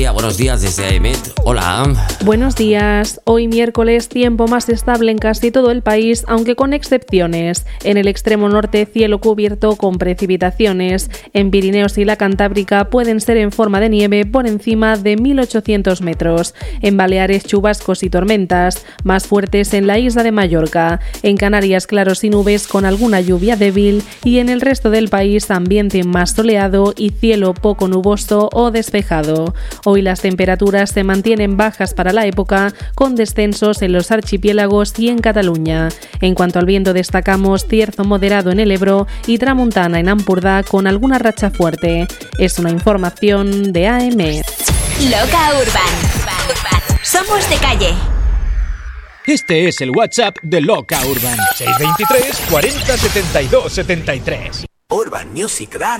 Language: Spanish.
Buenos días desde AEMET. Hola. Buenos días. Hoy miércoles tiempo más estable en casi todo el país, aunque con excepciones. En el extremo norte cielo cubierto con precipitaciones. En Pirineos y la Cantábrica pueden ser en forma de nieve por encima de 1.800 metros. En Baleares chubascos y tormentas, más fuertes en la isla de Mallorca. En Canarias claros y nubes con alguna lluvia débil y en el resto del país ambiente más soleado y cielo poco nuboso o despejado. Hoy las temperaturas se mantienen bajas para la época, con descensos en los archipiélagos y en Cataluña. En cuanto al viento destacamos cierzo moderado en el Ebro y tramuntana en Ampurdá con alguna racha fuerte. Es una información de AEMET. Loca Urban. Somos de calle. Este es el WhatsApp de Loca Urban. 623 40 72 73. Urban Music Radio.